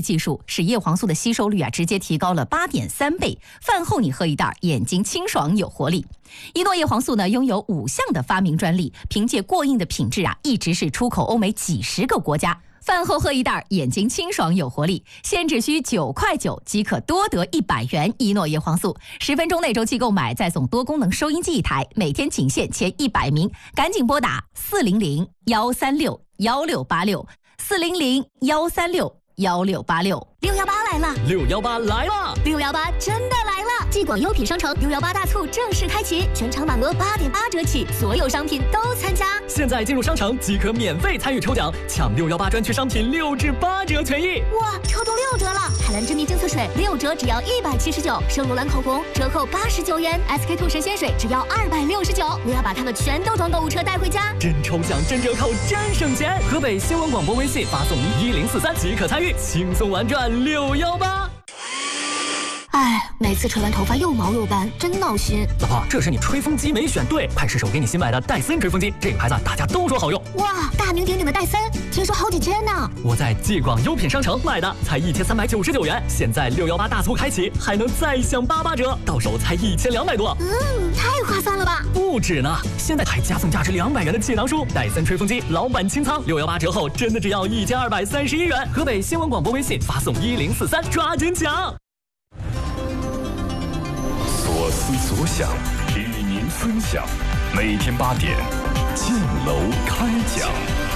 技术，使叶黄素的吸收率直接提高了8.3倍。饭后你喝一袋，眼睛清爽有活力。伊诺叶黄素呢，拥有5项的发明专利，凭借过硬的品质一直是出口欧美几10个国家。饭后喝一袋，眼睛清爽有活力，现只需9.9块即可多得100元伊诺叶黄素。10分钟内周期购买，再送多功能收音机1台，每天仅限前100名，赶紧拨打400-136-1686，400-136-1686。 618来了 ，618来了 ，618真的来了！继广优品商城618大促正式开启，全场满额8.8折起，所有商品都参加。 现在进入商城即可免费参与抽奖，抢618专区商品6至8折权益。 哇，抽中6折了！海蓝珍妮精粹水6折只要179，圣罗兰口红折扣89元，SK2神仙水只要269。我要把它们全都装购物车带回家。 真抽奖，真折扣，真省钱！河北新闻广播微信发送1043即可参与，轻松玩转618。 哎，每次吹完头发又毛又斑，真闹心。 老婆，这是你吹风机没选对，快试试我给你新买的戴森吹风机，这个牌子大家都说好用。 哇，大名鼎鼎的戴森，听说好几千呢。 我在继广优品商城买的，才1399元，现在618大促开启，还能再享88折，到手才1200多。 太划算了吧！ 不止呢，现在还加送价值200元的气囊书，戴森吹风机老版清仓，618折后真的只要1231元。河北新闻广播微信发送1043，抓紧抢！ 所思所想，与您分享。每天8点，建楼开讲。